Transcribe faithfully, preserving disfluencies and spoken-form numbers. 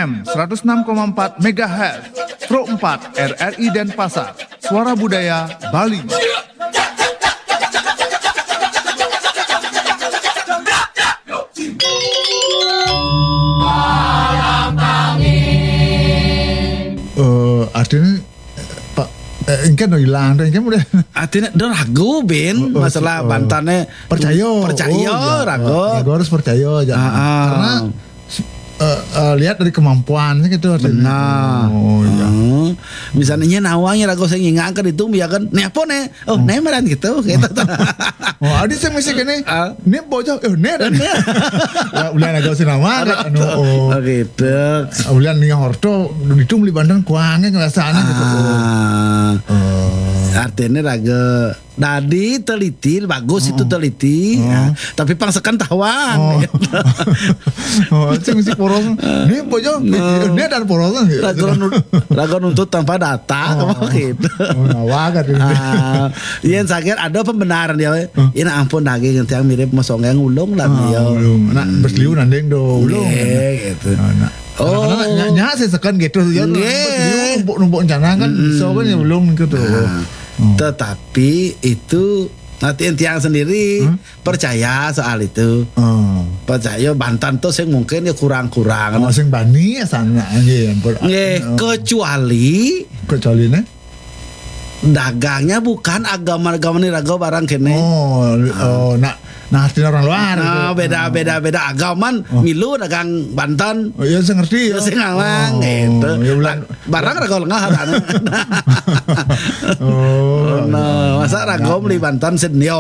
M seratus enam koma empat megahertz, Pro empat R R I Denpasar, Suara Budaya Bali. Uh, artinya Pak, eh, kan udah hilang, kan udah. Artinya dia ragu Ben Oh, masalah oh. bantannya Percaya, percaya oh, ya. ragu. Ya, gue harus percaya aja. Ah, ah. Karena uh, uh, lihat dari kemampuannya gitu. artinya. Benar. Oh iya. Hmm. Misalnya nawangnya ragu saya ngangkat itu ya kan. Nih apa nih? Oh, nih meran gitu. Gitu. Oh, adi saya masih kene. Ah. Nih bocah, eh nih dan. Ya ulah agak sih nama. Anu, oh. Oh gitu. Ulah nih horto itu beli bandeng kuangnya ngerasaannya gitu. Ah. Oh. Artinya raga tadi teliti bagus itu teliti ya. Tapi pangsekan tawang Oh. gitu. Oh, saya mesti poros. Nih bocah, nih dan poros. Raga nu- raga nuntut tanpa data Oh. gitu. Oh, nawaga tuh. Ah, yang sakit ada pembenaran dia. Ini ampun daging yang mirip mosongeng ulung lah dia. Belum. Nak berseliu nandeng do. Belum. Nggih, gitu. Nah, Oh. Karena nya saya sekan gitu ya. Nggih. Numpuk numpuk rencana kan bisa kan ya belum gitu. Tetapi itu nanti tiang sendiri percaya soal itu. Oh. Percaya Banten tuh sing mungkin ya kurang-kurang. Oh, sing bani sana nggih. Nggih, kecuali Kecuali nih. dagangnya bukan agama-agama ini raga barang kene. Oh, oh, nak nah artinya orang luar. Nah, beda beda beda agaman milu dagang Banten. Oh, iya saya ngerti ya. Terus ngawang Oh, gitu. ya ulang. Barang raga lengah harana. Oh. Nah, masa raga beli Banten sednio